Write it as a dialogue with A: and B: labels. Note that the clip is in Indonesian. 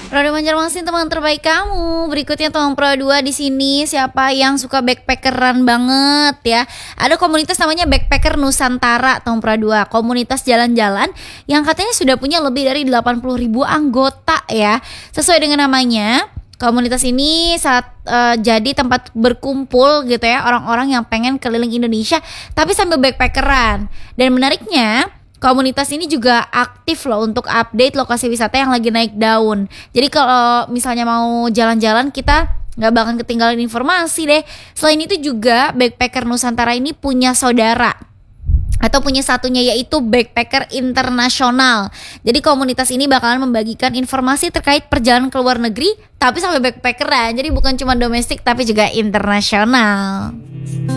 A: Roda Banjarmasin teman terbaik kamu. Berikutnya teman Pro 2 di sini. Siapa yang suka backpackeran banget ya? Ada komunitas namanya Backpacker Nusantara teman Pro 2. Komunitas jalan-jalan yang katanya sudah punya lebih dari 80.000 anggota ya. Sesuai dengan namanya, komunitas ini jadi tempat berkumpul gitu ya orang-orang yang pengen keliling Indonesia tapi sambil backpackeran. Dan menariknya, komunitas ini juga aktif loh untuk update lokasi wisata yang lagi naik daun. Jadi kalau misalnya mau jalan-jalan, kita nggak bakal ketinggalan informasi deh. Selain itu juga Backpacker Nusantara ini punya saudara atau punya satunya, yaitu Backpacker Internasional. Jadi komunitas ini bakalan membagikan informasi terkait perjalanan ke luar negeri tapi sampai backpackeran. Jadi bukan cuma domestik tapi juga internasional.